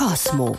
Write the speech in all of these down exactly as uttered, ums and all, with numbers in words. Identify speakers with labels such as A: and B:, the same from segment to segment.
A: Kosmo.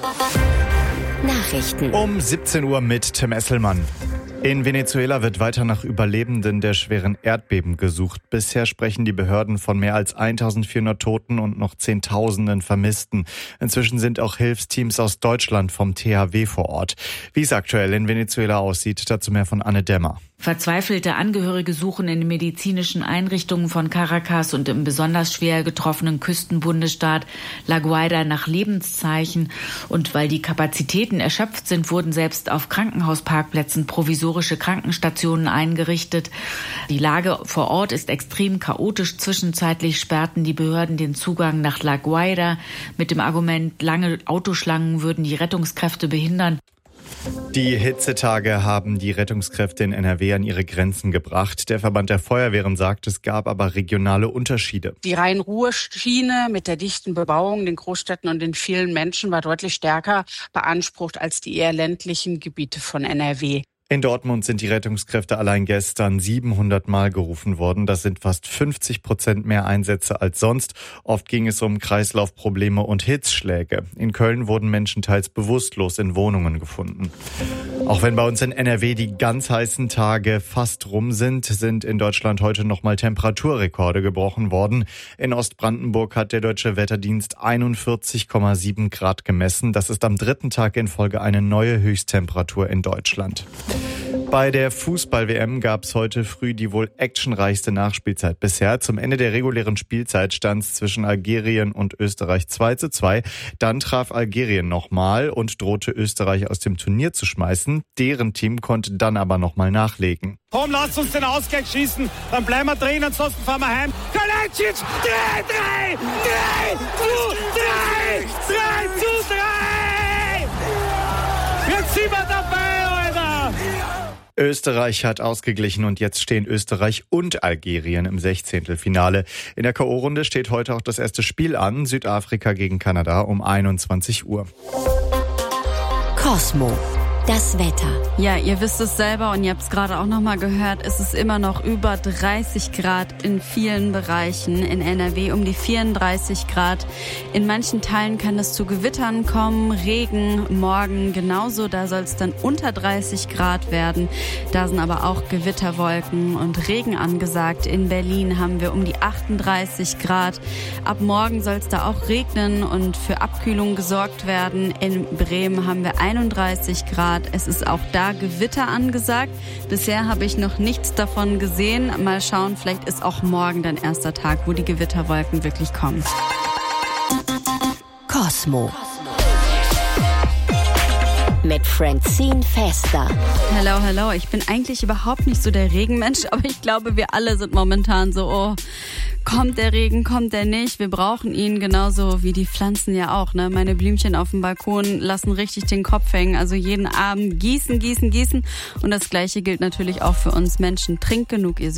A: Nachrichten.
B: Um siebzehn Uhr mit Tim Esselmann. In Venezuela wird weiter nach Überlebenden der schweren Erdbeben gesucht. Bisher sprechen die Behörden von mehr als eintausendvierhundert Toten und noch Zehntausenden Vermissten. Inzwischen sind auch Hilfsteams aus Deutschland vom T H W vor Ort. Wie es aktuell in Venezuela aussieht, dazu mehr von Anne Dämmer.
C: Verzweifelte Angehörige suchen in den medizinischen Einrichtungen von Caracas und im besonders schwer getroffenen Küstenbundesstaat La Guaira nach Lebenszeichen. Und weil die Kapazitäten erschöpft sind, wurden selbst auf Krankenhausparkplätzen provisorische Krankenstationen eingerichtet. Die Lage vor Ort ist extrem chaotisch. Zwischenzeitlich sperrten die Behörden den Zugang nach La Guaira mit dem Argument, lange Autoschlangen würden die Rettungskräfte behindern.
B: Die Hitzetage haben die Rettungskräfte in N R W an ihre Grenzen gebracht. Der Verband der Feuerwehren sagt, es gab aber regionale Unterschiede.
D: Die Rhein-Ruhr-Schiene mit der dichten Bebauung, den Großstädten und den vielen Menschen war deutlich stärker beansprucht als die eher ländlichen Gebiete von N R W.
B: In Dortmund sind die Rettungskräfte allein gestern siebenhundert Mal gerufen worden. Das sind fast fünfzig Prozent mehr Einsätze als sonst. Oft ging es um Kreislaufprobleme und Hitzschläge. In Köln wurden Menschen teils bewusstlos in Wohnungen gefunden. Auch wenn bei uns in N R W die ganz heißen Tage fast rum sind, sind in Deutschland heute nochmal Temperaturrekorde gebrochen worden. In Ostbrandenburg hat der Deutsche Wetterdienst einundvierzig Komma sieben Grad gemessen. Das ist am dritten Tag in Folge eine neue Höchsttemperatur in Deutschland. Bei der Fußball-W M gab es heute früh die wohl actionreichste Nachspielzeit bisher. Zum Ende der regulären Spielzeit stand es zwischen Algerien und Österreich zwei zu zwei. Dann traf Algerien nochmal und drohte Österreich aus dem Turnier zu schmeißen. Deren Team konnte dann aber nochmal nachlegen.
E: Komm, lasst uns den Ausgleich schießen, dann bleiben wir drin, ansonsten fahren wir heim. Kalajdzic, drei, drei, drei zu drei, drei zu drei. Jetzt sind wir dabei, Alter.
B: Österreich hat ausgeglichen und jetzt stehen Österreich und Algerien im Sechzehntelfinale. In der K O-Runde steht heute auch das erste Spiel an, Südafrika gegen Kanada um einundzwanzig Uhr.
A: Kosmo. Das Wetter.
F: Ja, ihr wisst es selber und ihr habt es gerade auch nochmal gehört, es ist immer noch über dreißig Grad in vielen Bereichen in N R W, um die vierunddreißig Grad. In manchen Teilen kann es zu Gewittern kommen, Regen, morgen genauso, da soll es dann unter dreißig Grad werden. Da sind aber auch Gewitterwolken und Regen angesagt. In Berlin haben wir um die achtunddreißig Grad. Ab morgen soll es da auch regnen und für Abkühlung gesorgt werden. In Bremen haben wir einunddreißig Grad. Es ist auch da Gewitter angesagt. Bisher habe ich noch nichts davon gesehen. Mal schauen, vielleicht ist auch morgen dein erster Tag, wo die Gewitterwolken wirklich kommen.
A: Kosmo. Mit Francine Fester.
F: Hello, hello. Ich bin eigentlich überhaupt nicht so der Regenmensch, aber ich glaube, wir alle sind momentan so, oh, kommt der Regen, kommt der nicht? Wir brauchen ihn genauso wie die Pflanzen ja auch, ne? Meine Blümchen auf dem Balkon lassen richtig den Kopf hängen. Also jeden Abend gießen, gießen, gießen. Und das Gleiche gilt natürlich auch für uns Menschen. Trinkt genug, ihr